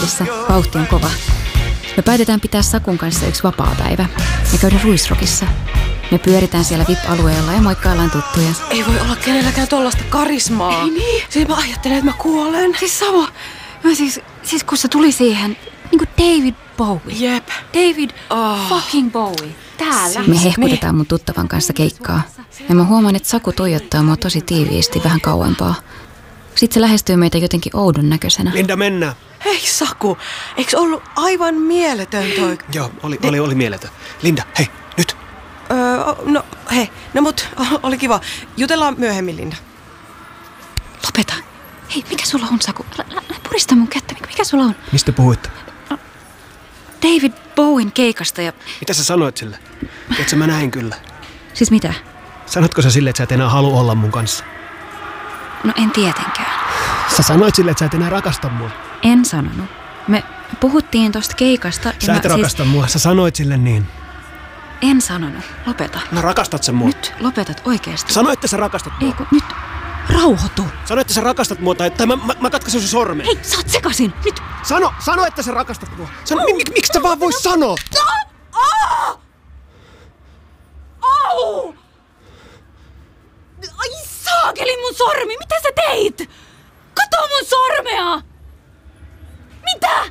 vauhti on kova. Me päätetään pitää Sakun kanssa yksi vapaapäivä ja käydä Ruisrockissa. Me pyöritään siellä VIP-alueella ja moikkaillaan tuttuja. Ei voi olla kenelläkään tollaista karismaa. Ei niin? Siis mä ajattelen, että mä kuolen. Siis sama. Mä siis kun se tuli siihen, niinku David Bowie. Jep. David fucking Bowie. Täällä. Siis Me hehkutetaan mun tuttavan kanssa keikkaa. Ja mä huomaan, että Saku tuijottaa mua tosi tiiviisti vähän kauempaa. Sitten se lähestyy meitä jotenkin oudon näköisenä. Linda, mennään. Hei Saku, eikö ollut aivan mieletön toi? Joo, oli mieletön. Linda, hei, nyt. Mut oli kiva. Jutellaan myöhemmin, Linda. Lopeta. Hei, mikä sulla on, Saku? Älä purista mun kättä. Mikä sulla on? Mistä puhuitte? David Bowen keikasta ja... Mitä sä sanoit sille? Tiedätkö, mä näin kyllä. Siis mitä? Sanotko sä sille, että sä et enää halua olla mun kanssa? No en tietenkään. Sä sanoit sille, että sä et enää rakasta mua. En sanonut. Me puhuttiin tosta keikasta. Sä et rakasta mua, sä sanoit sille niin. En sanonut. Lopeta. No rakastat sä mua? Nyt lopetat oikeesti. Sano, että sä rakastat mua. Ei kun nyt rauhoitu. Sano, että sä rakastat mua tai mä katkaisen sun sormen. Hei, sä oot sekasin. Nyt. Sano, että sä rakastat mua. Sano, miksi sä vaan vois sanoa? Au! Ai saakeli mun sormi! Mitä sä teit? Kato mun sormea! Mitä?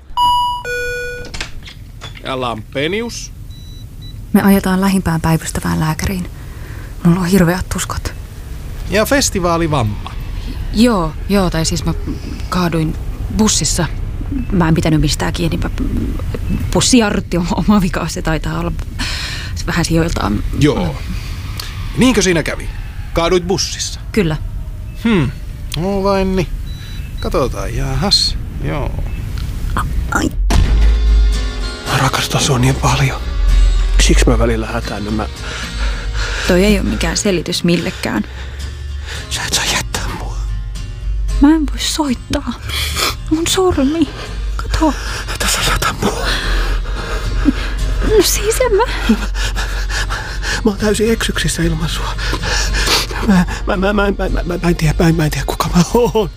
Ja Lampenius? Me ajetaan lähimpään päivystävään lääkäriin. Mulla on hirveät tuskot. Ja festivaalivamma. Joo, tai siis mä kaaduin bussissa. Mä en pitänyt mistään kiinni. Bussi jarrutti oma vikaa, se taitaa olla vähän sijoiltaan. Joo. Niinkö siinä kävi? Kaaduit bussissa? Kyllä. No vain niin. Katsotaan, jahas. Joo. Ai. Mä rakastan sua niin paljon. Siksi mä välillä hätäännyn. Toi ei ole mikään selitys millekään. Sä et saa jättää mua. Mä en voi soittaa. Mun sormi. Kato. Et sä jätä mua. No siis en mä. Mä oon täysin eksyksissä ilman sua. Mä en tiedä kuka mä oon.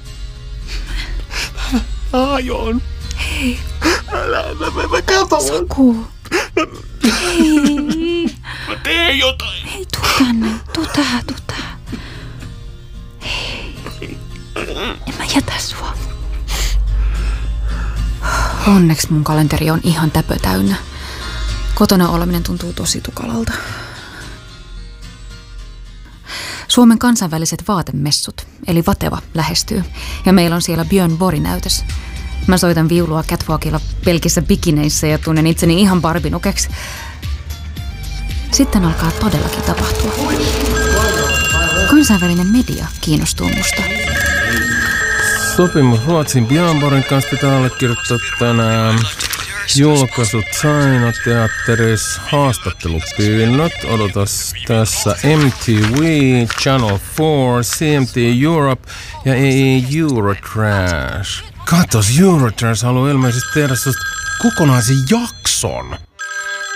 Mä ajon. Hei. Mä katon. Saku. Hei. Mä teen jotain. Hei, tuu tänne. Tuu tähän. Hei. En mä jätä sua. Onneksi mun kalenteri on ihan täpö täynnä. Kotona oleminen tuntuu tosi tukalalta. Suomen kansainväliset vaatemessut, eli Vateva, lähestyy. Ja meillä on siellä Björn Borg-näytös. Mä soitan viulua catwalkilla pelkissä bikineissä ja tunnen itseni ihan barbinukeksi. Sitten alkaa todellakin tapahtua. Kansainvälinen media kiinnostuu musta. Sopimus Ruotsin Björn Borgin kanssa pitää allekirjoittaa tänään. Julkaisut Saino-teatterissa, haastattelupyynnöt, odotas tässä MTV, Channel 4, CMT Europe ja Eurotrash. Katos, Eurotrash haluaa ilmeisesti tehdä kokonaisen jakson.